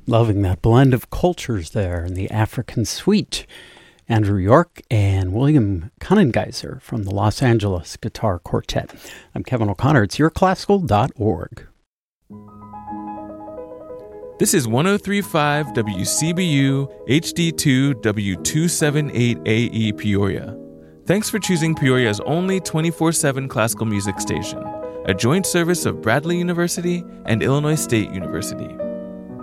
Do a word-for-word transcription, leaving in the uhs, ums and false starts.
Loving that blend of cultures there in the African suite. Andrew York and William Cunnengeiser from the Los Angeles Guitar Quartet. I'm Kevin O'Connor. It's your classical dot org. This is one oh three point five W C B U H D two W two seventy-eight A E Peoria. Thanks for choosing Peoria's only twenty-four seven classical music station, a joint service of Bradley University and Illinois State University.